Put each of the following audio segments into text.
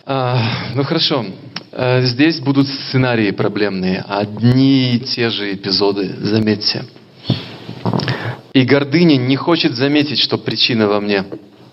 Ну хорошо. Здесь будут сценарии проблемные. Одни и те же эпизоды, заметьте. И гордыня не хочет заметить, что причина во мне.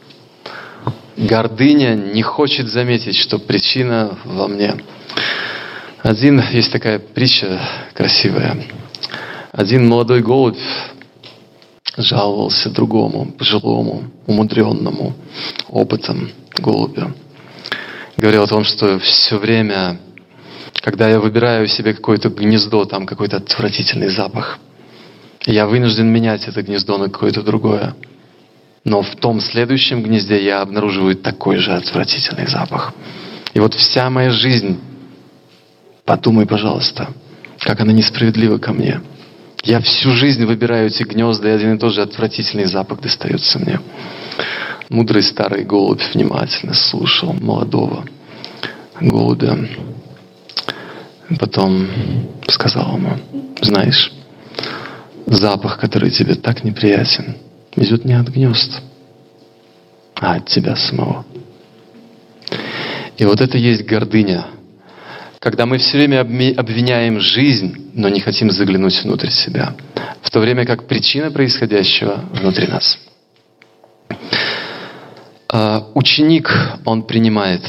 Гордыня не хочет заметить, что причина во мне. Есть такая притча красивая. Один молодой голубь жаловался другому, пожилому, умудренному опытом голубю. Говорил о том, что все время, когда я выбираю себе какое-то гнездо, там какой-то отвратительный запах, я вынужден менять это гнездо на какое-то другое. Но в том следующем гнезде я обнаруживаю такой же отвратительный запах. И вот вся моя жизнь, подумай, пожалуйста, как она несправедлива ко мне. Я всю жизнь выбираю эти гнезда, и один и тот же отвратительный запах достается мне. Мудрый старый голубь внимательно слушал молодого голубя. Потом сказал ему: знаешь, запах, который тебе так неприятен, идет не от гнезд, а от тебя самого. И вот это есть гордыня. Когда мы все время обвиняем жизнь, но не хотим заглянуть внутрь себя. В то время как причина происходящего внутри нас. Ученик, он принимает.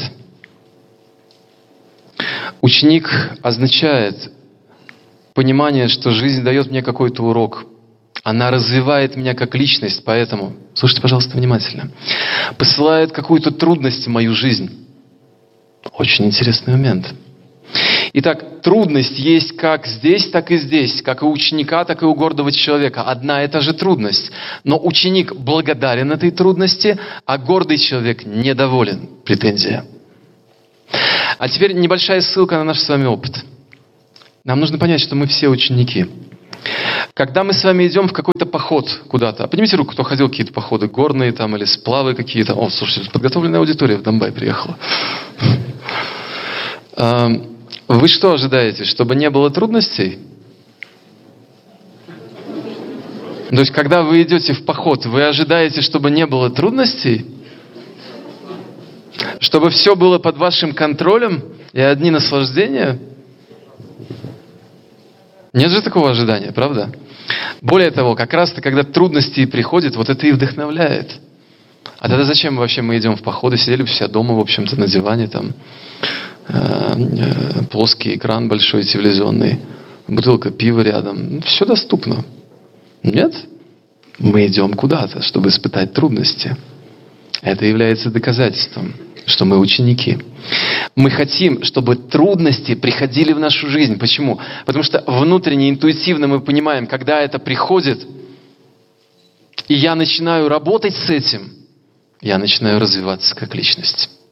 Ученик означает понимание, что жизнь дает мне какой-то урок. Она развивает меня как личность, поэтому, слушайте, пожалуйста, внимательно, посылает какую-то трудность в мою жизнь. Очень интересный момент. Итак, трудность есть как здесь, так и здесь, как и у ученика, так и у гордого человека. Одна и та же трудность. Но ученик благодарен этой трудности, а гордый человек недоволен. Претензия. А теперь небольшая ссылка на наш с вами опыт. Нам нужно понять, что мы все ученики. Когда мы с вами идем в какой-то поход куда-то, поднимите руку, кто ходил в какие-то походы горные там или сплавы какие-то. О, слушайте, подготовленная аудитория в Донбай приехала. Вы что ожидаете? Чтобы не было трудностей? То есть, когда вы идете в поход, вы ожидаете, чтобы не было трудностей? Чтобы все было под вашим контролем и одни наслаждения? Нет же такого ожидания, правда? Более того, как раз-то, когда трудности приходят, вот это и вдохновляет. А тогда зачем вообще мы идем в походы? Сидели бы все дома, в общем-то, на диване, там, плоский экран большой, телевизионный, бутылка пива рядом. Все доступно. Нет? Мы идем куда-то, чтобы испытать трудности. Это является доказательством, что мы ученики. Мы хотим, чтобы трудности приходили в нашу жизнь. Почему? Потому что внутренне, интуитивно мы понимаем, когда это приходит, и я начинаю работать с этим, я начинаю развиваться как личность.